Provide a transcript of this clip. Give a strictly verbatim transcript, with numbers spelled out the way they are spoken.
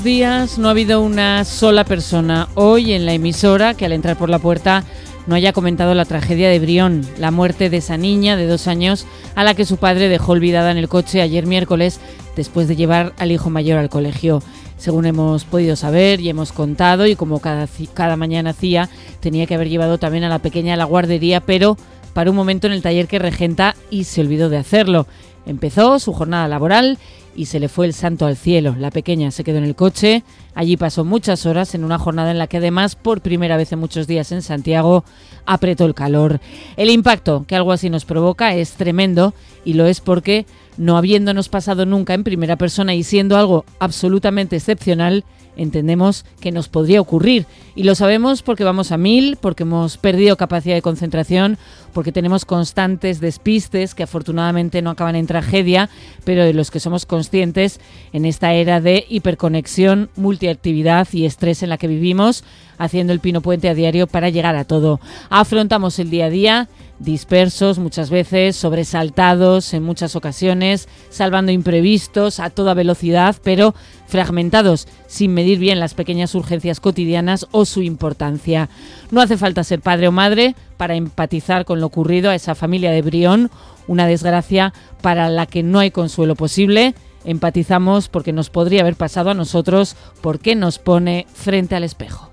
Días no ha habido una sola persona hoy en la emisora que al entrar por la puerta no haya comentado la tragedia de Brión, la muerte de esa niña de dos años a la que su padre dejó olvidada en el coche ayer miércoles después de llevar al hijo mayor al colegio. Según hemos podido saber y hemos contado, y como cada, cada mañana hacía, tenía que haber llevado también a la pequeña a la guardería, pero paró un momento en el taller que regenta y se olvidó de hacerlo. Empezó su jornada laboral y se le fue el santo al cielo. La pequeña se quedó en el coche. Allí pasó muchas horas en una jornada en la que además, por primera vez en muchos días en Santiago, apretó el calor. El impacto que algo así nos provoca es tremendo, y lo es porque, no habiéndonos pasado nunca en primera persona y siendo algo absolutamente excepcional, entendemos que nos podría ocurrir. Y lo sabemos porque vamos a mil, porque hemos perdido capacidad de concentración, porque tenemos constantes despistes que afortunadamente no acaban en tragedia, pero de los que somos conscientes en esta era de hiperconexión, multiactividad y estrés en la que vivimos, haciendo el pino puente a diario para llegar a todo. Afrontamos el día a día dispersos muchas veces, sobresaltados en muchas ocasiones, salvando imprevistos a toda velocidad, pero fragmentados, sin medir bien las pequeñas urgencias cotidianas o su importancia. No hace falta ser padre o madre para empatizar con lo ocurrido a esa familia de Brión, una desgracia para la que no hay consuelo posible. Empatizamos porque nos podría haber pasado a nosotros, porque nos pone frente al espejo.